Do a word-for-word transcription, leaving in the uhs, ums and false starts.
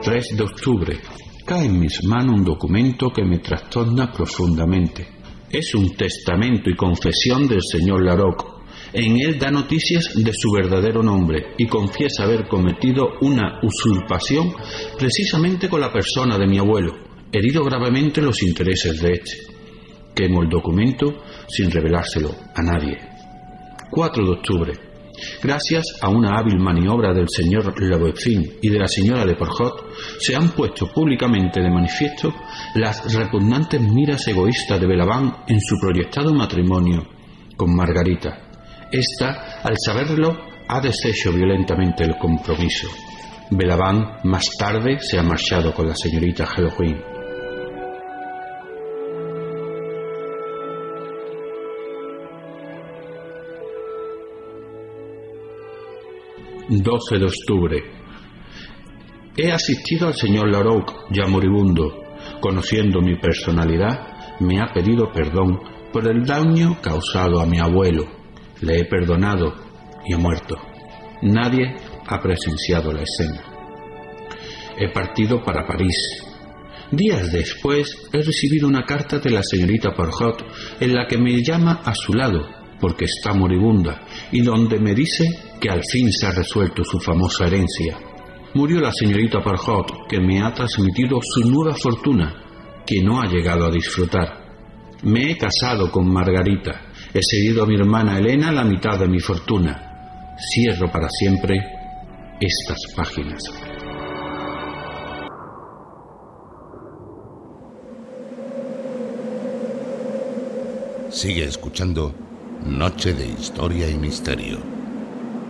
tres de octubre. Cae en mis manos un documento que me trastorna profundamente. Es un testamento y confesión del señor Larocque. En él da noticias de su verdadero nombre y confiesa haber cometido una usurpación precisamente con la persona de mi abuelo, herido gravemente los intereses de este. Quemo el documento sin revelárselo a nadie. cuatro de octubre. Gracias a una hábil maniobra del señor Le Voisin y de la señora de Porjot, se han puesto públicamente de manifiesto las repugnantes miras egoístas de Belavant en su proyectado matrimonio con Margarita. Esta, al saberlo, ha deshecho violentamente el compromiso. Belavant más tarde se ha marchado con la señorita Halloween. doce de octubre. He asistido al señor Larocque, ya moribundo. Conociendo mi personalidad, me ha pedido perdón por el daño causado a mi abuelo. Le he perdonado y ha muerto. Nadie ha presenciado la escena. He partido para París. Días después he recibido una carta de la señorita Porjot en la que me llama a su lado porque está moribunda y donde me dice que al fin se ha resuelto su famosa herencia. Murió la señorita Porjot, que me ha transmitido su nueva fortuna, que no ha llegado a disfrutar. Me he casado con Margarita. He cedido a mi hermana Elena la mitad de mi fortuna. Cierro para siempre estas páginas. Sigue escuchando Noche de Historia y Misterio.